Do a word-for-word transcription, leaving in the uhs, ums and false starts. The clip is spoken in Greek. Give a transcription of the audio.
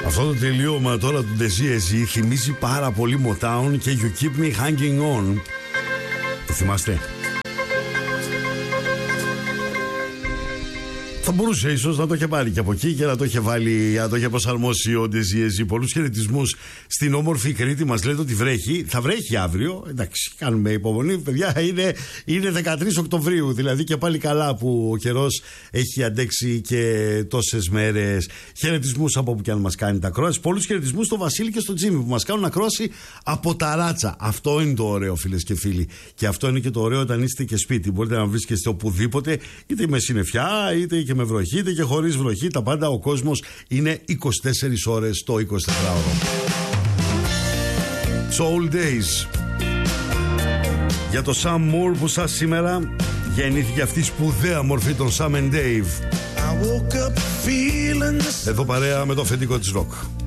Αυτό το τελείωμα τώρα του Ντεζίεζι θυμίζει πάρα πολύ Motown και You Keep Me Hanging On. Το θυμάστε? Θα μπορούσε ίσως να το είχε πάρει και από εκεί και να το είχε βάλει, να το είχε προσαρμόσει ο Ντεζίεζι. Πολλούς χαιρετισμούς στην όμορφη Κρήτη. Μας λέτε ότι βρέχει. Θα βρέχει αύριο. Εντάξει, κάνουμε υπομονή. Παιδιά, είναι, είναι δεκατρείς Οκτωβρίου. Δηλαδή και πάλι καλά που ο καιρός έχει αντέξει και τόσες μέρες. Χαιρετισμούς από όπου και αν μας κάνει τα ακρόαση. Πολλούς χαιρετισμούς στο Βασίλη και στο Τζίμι που μας κάνουν ακρόαση από τα ράτσα. Αυτό είναι το ωραίο, φίλες και φίλοι. Και αυτό είναι και το ωραίο όταν είστε και σπίτι. Μπορείτε να βρίσκεστε οπουδήποτε, είτε με συννεφιά, είτε και με βροχή, είτε και χωρίς βροχή. Τα πάντα, ο κόσμος είναι είκοσι τέσσερις ώρες το εικοσιτετράωρο. Soul Days. Για το Sam Moore που σας σήμερα γεννήθηκε αυτή η σπουδαία μορφή των Sam and Dave. Εδώ παρέα με το αφεντικό της ροκ.